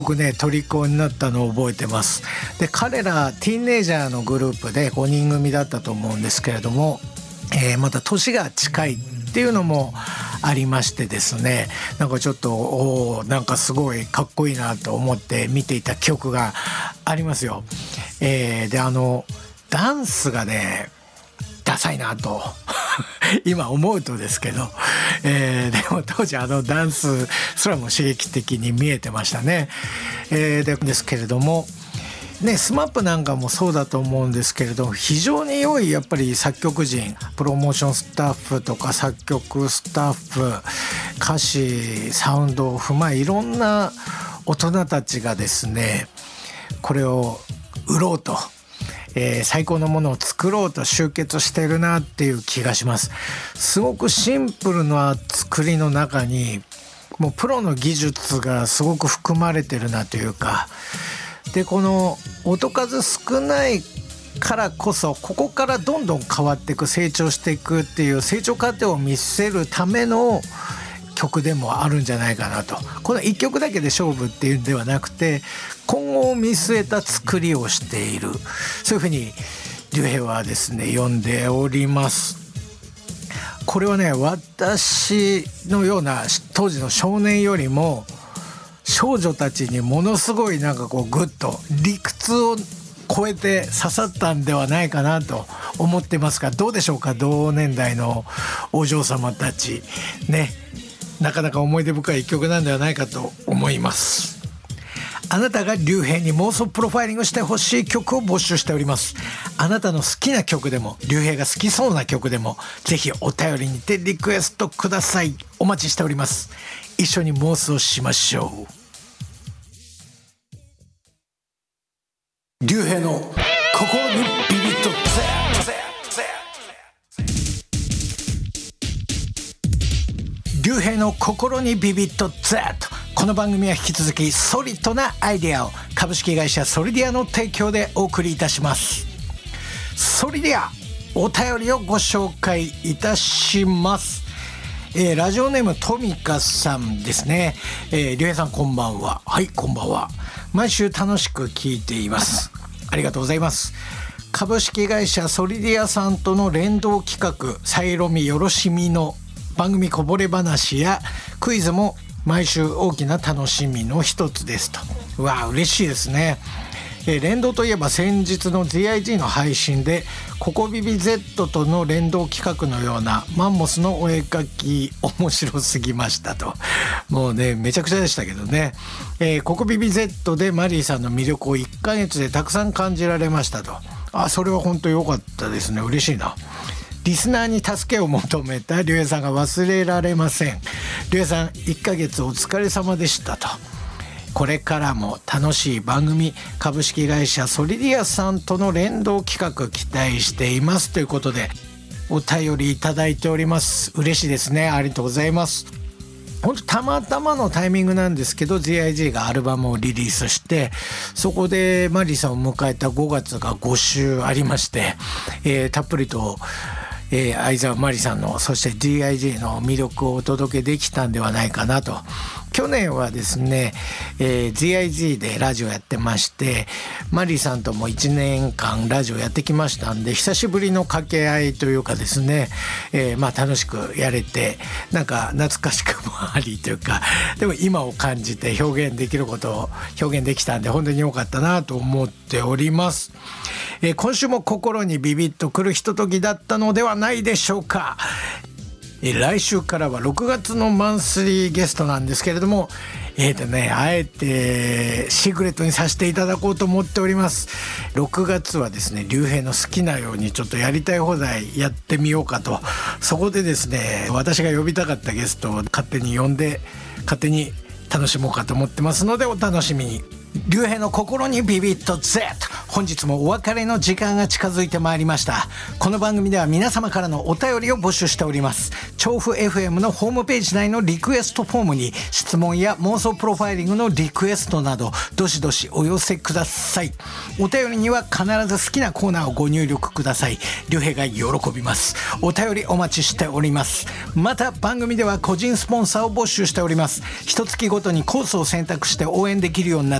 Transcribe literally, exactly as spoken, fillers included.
僕ね虜になったのを覚えてます。で彼らティーンエイジャーのグループでごにん組だったと思うんですけれども、えー、また年が近いっていうのもありましてですね、なんかちょっとおなんかすごいかっこいいなと思って見ていた記憶がありますよ。えー、であのダンスがねダサいなと今思うとですけど、えー、でも当時あのダンスすらも刺激的に見えてましたね。えー、でですけれどもね、スマップなんかもそうだと思うんですけれど、非常に良いやっぱり作曲陣、プロモーションスタッフとか作曲スタッフ、歌詞サウンドを踏まえいろんな大人たちがですねこれを売ろうと、えー、最高のものを作ろうと集結しているなっていう気がします。すごくシンプルな作りの中にもうプロの技術がすごく含まれてるなというか、でこの音数少ないからこそここからどんどん変わっていく、成長していくっていう成長過程を見せるための曲でもあるんじゃないかなと。このいっきょくだけで勝負っていうんではなくて今後を見据えた作りをしている、そういうふうに竜兵はですね読んでおります。これはね私のような当時の少年よりも少女たちにものすごいなんかこうグッと理屈を超えて刺さったんではないかなと思ってますが、どうでしょうか。同年代のお嬢様たちね、なかなか思い出深い一曲なんではないかと思います。あなたが竜兵に妄想プロファイリングしてほしい曲を募集しております。あなたの好きな曲でも竜兵が好きそうな曲でもぜひお便りにてリクエストください。お待ちしております。一緒に妄想しましょう。竜兵の心にビビッと竜兵の心にビビッと Z。 この番組は引き続きソリッドなアイデアを株式会社ソリディアの提供でお送りいたします。ソリディアお便りをご紹介いたします。えー、ラジオネームトミカさんですね。えー、竜兵さんこんばんは。はいこんばんは。毎週楽しく聞いています。ありがとうございます。株式会社ソリディアさんとの連動企画さいろみよろしみの番組こぼれ話やクイズも毎週大きな楽しみの一つですと。うわ嬉しいですね。えー、連動といえば先日の ゼッアイジー の配信でココビビ Z との連動企画のようなマンモスのお絵描き面白すぎましたと。もうねめちゃくちゃでしたけどね、えー、ココビビ Z でマリーさんの魅力をいっかげつでたくさん感じられましたと。あそれは本当良かったですね。嬉しいな。リスナーに助けを求めた竜兵さんが忘れられません。竜兵さんいっかげつお疲れ様でしたと。これからも楽しい番組株式会社ソリディアさんとの連動企画期待していますということでお便りいただいております。嬉しいですね。ありがとうございます。本当たまたまのタイミングなんですけど ゼッアイジー がアルバムをリリースしてそこでマリーさんを迎えたごがつがごしゅうありまして、えー、たっぷりとえー、相沢マリさんのそして ゼッアイジー の魅力をお届けできたんではないかなと。去年はですね、えー、ゼッアイジー でラジオやってましてマリさんともいちねんかんラジオやってきましたんで久しぶりの掛け合いというかですね、えー、まあ楽しくやれてなんか懐かしくもありというかでも今を感じて表現できることを表現できたんで本当に良かったなと思っております。えー、今週も心にビビッとくるひとときだったのではないでしょうか。えー、来週からはろくがつのマンスリーゲストなんですけれどもえーとねあえてシークレットにさせていただこうと思っております。ろくがつはですね竜兵の好きなようにちょっとやりたい放題やってみようかと。そこでですね私が呼びたかったゲストを勝手に呼んで勝手に楽しもうかと思ってますのでお楽しみに。竜兵の心にビビッと Z 本日もお別れの時間が近づいてまいりました。この番組では皆様からのお便りを募集しております。調布 エフエム のホームページ内のリクエストフォームに質問や妄想プロファイリングのリクエストなどどしどしお寄せください。お便りには必ず好きなコーナーをご入力ください。りゅうへいが喜びます。お便りお待ちしております。また番組では個人スポンサーを募集しております。一月ごとにコースを選択して応援できるようになって